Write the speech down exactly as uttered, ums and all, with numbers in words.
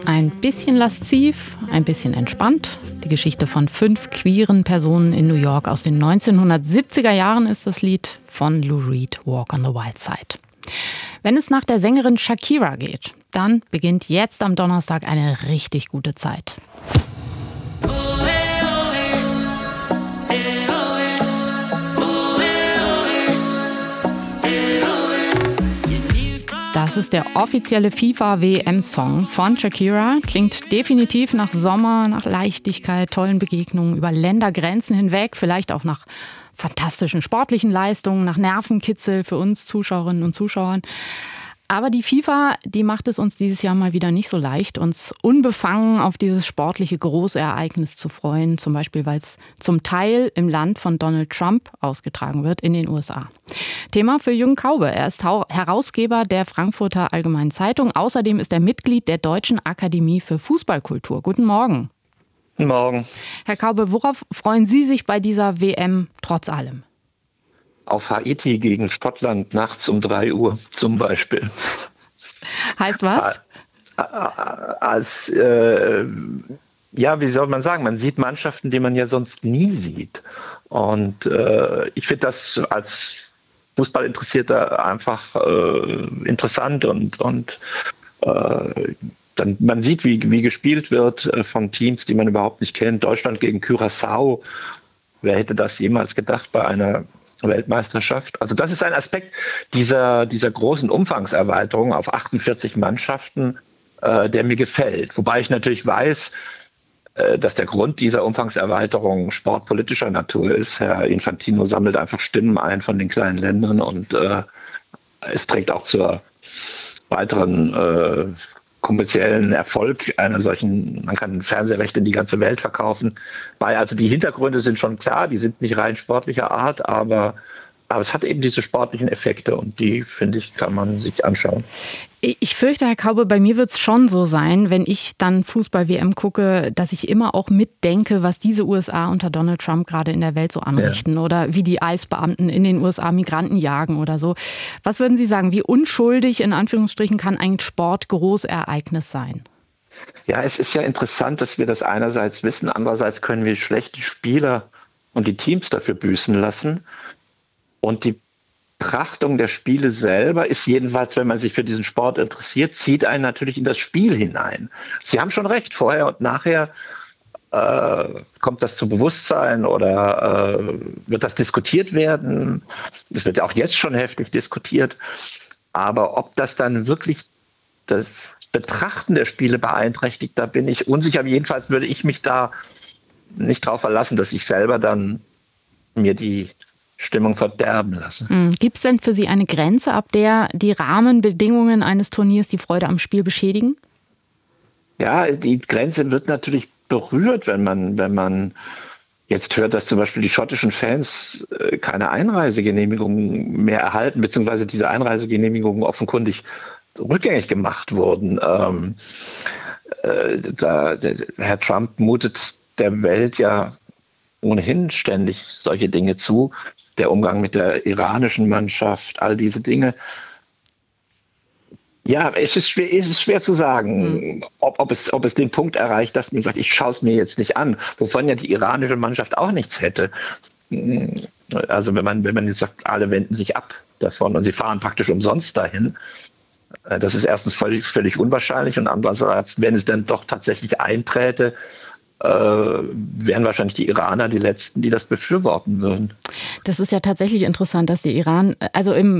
Ein bisschen lasziv, ein bisschen entspannt. Die Geschichte von fünf queeren Personen in New York aus den neunzehnhundertsiebziger Jahren ist das Lied von Lou Reed, Walk on the Wild Side. Wenn es nach der Sängerin Shakira geht, dann beginnt jetzt am Donnerstag eine richtig gute Zeit. Das ist der offizielle FIFA-W M-Song von Shakira. Klingt definitiv nach Sommer, nach Leichtigkeit, tollen Begegnungen über Ländergrenzen hinweg, vielleicht auch nach fantastischen sportlichen Leistungen, nach Nervenkitzel für uns Zuschauerinnen und Zuschauern. Aber die FIFA, die macht es uns dieses Jahr mal wieder nicht so leicht, uns unbefangen auf dieses sportliche Großereignis zu freuen. Zum Beispiel, weil es zum Teil im Land von Donald Trump ausgetragen wird in den U S A. Thema für Jürgen Kaube. Er ist Herausgeber der Frankfurter Allgemeinen Zeitung. Außerdem ist er Mitglied der Deutschen Akademie für Fußballkultur. Guten Morgen. Guten Morgen. Herr Kaube, worauf freuen Sie sich bei dieser W M trotz allem? Auf Haiti gegen Schottland nachts um drei Uhr zum Beispiel. Heißt was? Als, äh, ja, wie soll man sagen, man sieht Mannschaften, die man ja sonst nie sieht. Und äh, ich finde das als Fußballinteressierter einfach äh, interessant und, und äh, dann, man sieht, wie, wie gespielt wird äh, von Teams, die man überhaupt nicht kennt. Deutschland gegen Curaçao. Wer hätte das jemals gedacht bei einer Weltmeisterschaft? Also das ist ein Aspekt dieser, dieser großen Umfangserweiterung auf achtundvierzig Mannschaften, äh, der mir gefällt. Wobei ich natürlich weiß, äh, dass der Grund dieser Umfangserweiterung sportpolitischer Natur ist. Herr Infantino sammelt einfach Stimmen ein von den kleinen Ländern und äh, es trägt auch zur weiteren äh, kommerziellen Erfolg einer solchen, man kann Fernsehrechte in die ganze Welt verkaufen. Bei, also die Hintergründe sind schon klar, die sind nicht rein sportlicher Art, aber, aber es hat eben diese sportlichen Effekte und die, finde ich, kann man sich anschauen. Ich fürchte, Herr Kaube, bei mir wird es schon so sein, wenn ich dann Fußball-W M gucke, dass ich immer auch mitdenke, was diese U S A unter Donald Trump gerade in der Welt so anrichten, ja. Oder wie die I C E-Beamten in den U S A Migranten jagen oder so. Was würden Sie sagen, wie unschuldig in Anführungsstrichen kann ein Sportgroßereignis sein? Ja, es ist ja interessant, dass wir das einerseits wissen, andererseits können wir schlecht die Spieler und die Teams dafür büßen lassen. Und die Betrachtung der Spiele selber ist jedenfalls, wenn man sich für diesen Sport interessiert, zieht einen natürlich in das Spiel hinein. Sie haben schon recht, vorher und nachher äh, kommt das zum Bewusstsein oder äh, wird das diskutiert werden. Es wird ja auch jetzt schon heftig diskutiert. Aber ob das dann wirklich das Betrachten der Spiele beeinträchtigt, da bin ich unsicher. Jedenfalls würde ich mich da nicht drauf verlassen, dass ich selber dann mir die Stimmung verderben lassen. Gibt es denn für Sie eine Grenze, ab der die Rahmenbedingungen eines Turniers die Freude am Spiel beschädigen? Ja, die Grenze wird natürlich berührt, wenn man, wenn man jetzt hört, dass zum Beispiel die schottischen Fans keine Einreisegenehmigung mehr erhalten, beziehungsweise diese Einreisegenehmigungen offenkundig rückgängig gemacht wurden. Ähm, äh, da, der, Herr Trump mutet der Welt ja ohnehin ständig solche Dinge zu. Der Umgang mit der iranischen Mannschaft, all diese Dinge. Ja, es ist schwer, es ist schwer zu sagen, mhm. ob, ob, es, ob es den Punkt erreicht, dass man sagt, ich schaue es mir jetzt nicht an, wovon ja die iranische Mannschaft auch nichts hätte. Also wenn man, wenn man jetzt sagt, alle wenden sich ab davon und sie fahren praktisch umsonst dahin, das ist erstens völlig, völlig unwahrscheinlich und andererseits, wenn es dann doch tatsächlich einträte, äh, wären wahrscheinlich die Iraner die Letzten, die das befürworten würden. Das ist ja tatsächlich interessant, dass der Iran, also im